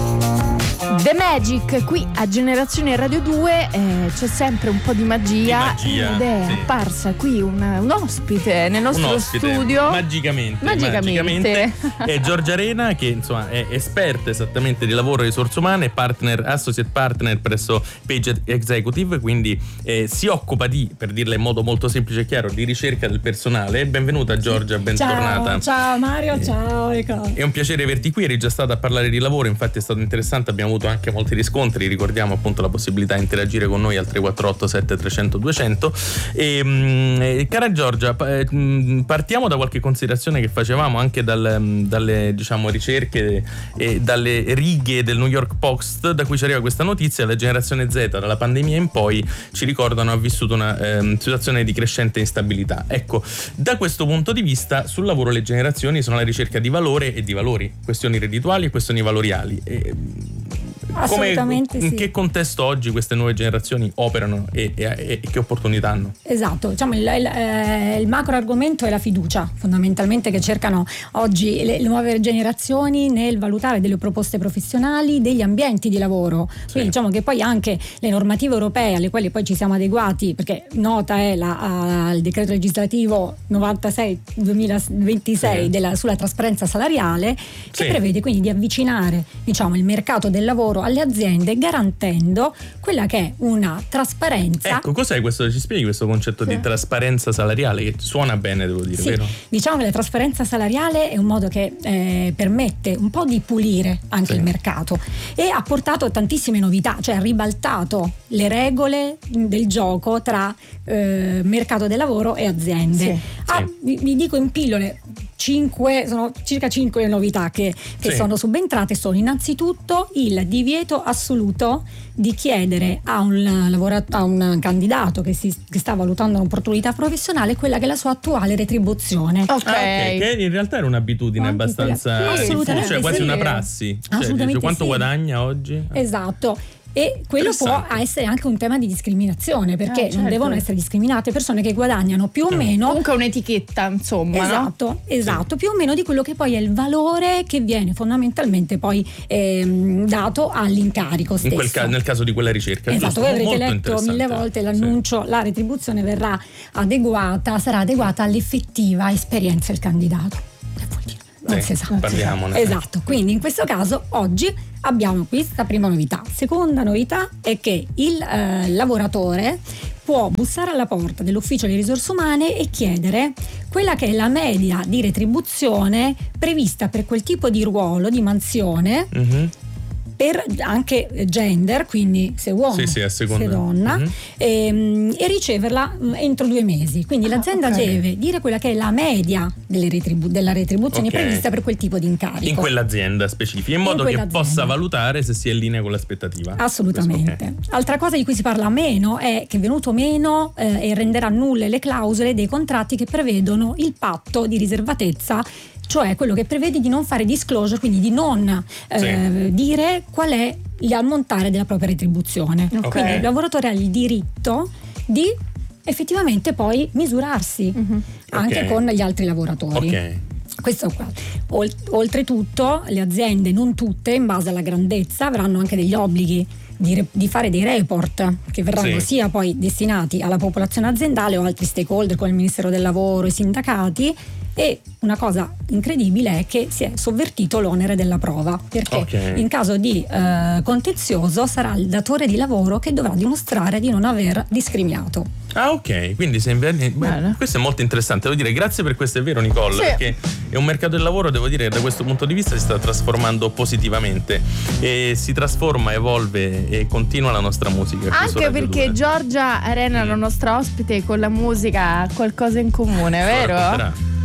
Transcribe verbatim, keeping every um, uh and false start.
The Magic qui a Generazione Radio due, eh, c'è sempre un po' di magia, di magia ed è sì. apparsa qui un, un ospite nel nostro un ospite, studio magicamente, magicamente. magicamente è Giorgia Arena, che insomma è esperta esattamente di lavoro e risorse umane, partner, associate partner presso Page Executive, quindi eh, si occupa di, per dirla in modo molto semplice e chiaro, di ricerca del personale. Benvenuta Giorgia, bentornata. Ciao, ciao Mario, eh, ciao Ecco. È un piacere averti qui, eri già stata a parlare di lavoro, infatti è stato interessante, abbiamo avuto anche molti riscontri, ricordiamo appunto la possibilità di interagire con noi al tre quattro otto sette trecento duecento. E, mh, cara Giorgia, mh, partiamo da qualche considerazione che facevamo anche dal, dalle diciamo ricerche e dalle righe del New York Post, da cui ci arriva questa notizia. La generazione Z dalla pandemia in poi, ci ricordano, ha vissuto una eh, situazione di crescente instabilità. Ecco, da questo punto di vista sul lavoro le generazioni sono alla ricerca di valore e di valori, questioni reddituali e questioni valoriali. E, Assolutamente come, in sì. che contesto oggi queste nuove generazioni operano e, e, e che opportunità hanno? Esatto, diciamo il, il, eh, il macro argomento è la fiducia, fondamentalmente, che cercano oggi le, le nuove generazioni nel valutare delle proposte professionali, degli ambienti di lavoro. Quindi sì. diciamo che poi anche le normative europee alle quali poi ci siamo adeguati, perché nota è la, uh, il decreto legislativo novantasei duemilaventisei sì. della, sulla trasparenza salariale, che sì. prevede quindi di avvicinare diciamo il mercato del lavoro alle aziende, garantendo quella che è una trasparenza. Ecco, cos'è questo? Ci spieghi questo concetto sì. di trasparenza salariale, che suona bene, devo dire, sì. vero? Diciamo che la trasparenza salariale è un modo che eh, permette un po' di pulire anche sì. il mercato, e ha portato tantissime novità, cioè ha ribaltato le regole del gioco tra eh, mercato del lavoro e aziende. Sì. Ah, sì. Vi, vi dico in pillole cinque, sono circa cinque novità che, che sì. sono subentrate. Sono innanzitutto il divieto assoluto di chiedere a un lavoratore, a un candidato che, si, che sta valutando un'opportunità professionale, quella che è la sua attuale retribuzione. Ok, ah, okay. Che in realtà era un'abitudine anche abbastanza quella, sì, diffusa, cioè quasi sì. una prassi. Assolutamente cioè, quanto sì. guadagna oggi? Esatto. E quello può essere anche un tema di discriminazione, perché eh, certo. non devono essere discriminate persone che guadagnano più o meno, comunque un'etichetta, insomma, esatto, no? esatto, più o meno di quello che poi è il valore che viene fondamentalmente poi ehm, dato all'incarico stesso. In quel ca- nel caso di quella ricerca, esatto, voi avrete letto mille volte l'annuncio, sì. la retribuzione verrà adeguata, sarà adeguata all'effettiva esperienza del candidato. Che vuol dire? Non sì, si sa. Parliamone. Esatto, quindi in questo caso oggi abbiamo questa prima novità. Seconda novità è che il eh, lavoratore può bussare alla porta dell'ufficio di risorse umane e chiedere quella che è la media di retribuzione prevista per quel tipo di ruolo, di mansione, mm-hmm. per anche gender, quindi se uomo, sì, sì, se donna, mm-hmm. e, e riceverla entro due mesi. Quindi ah, l'azienda okay. deve dire quella che è la media delle retribu- della retribuzione okay. prevista per quel tipo di incarico. In quell'azienda specifica, in modo in che possa valutare se si è in linea con l'aspettativa. Assolutamente. Okay. Altra cosa di cui si parla meno è che è venuto meno eh, e renderà nulle le clausole dei contratti che prevedono il patto di riservatezza, cioè quello che prevede di non fare disclosure, quindi di non eh, sì. dire qual è l'ammontare della propria retribuzione. Okay. Quindi il lavoratore ha il diritto di effettivamente poi misurarsi mm-hmm. anche okay. con gli altri lavoratori. Okay. Questo qua. Oltretutto le aziende, non tutte, in base alla grandezza, avranno anche degli obblighi di, re, di fare dei report che verranno sì. sia poi destinati alla popolazione aziendale o altri stakeholder come il Ministero del Lavoro, i sindacati. E una cosa incredibile è che si è sovvertito l'onere della prova, perché okay. in caso di eh, contenzioso sarà il datore di lavoro che dovrà dimostrare di non aver discriminato. Ah, ok, quindi se inverni... Beh, questo è molto interessante, devo dire, grazie per questo, è vero Nicole, sì. perché è un mercato del lavoro, devo dire, che da questo punto di vista si sta trasformando positivamente, e si trasforma, evolve e continua la nostra musica. Anche perché due. Giorgia Arena, mm. la nostra ospite, con la musica ha qualcosa in comune, vero?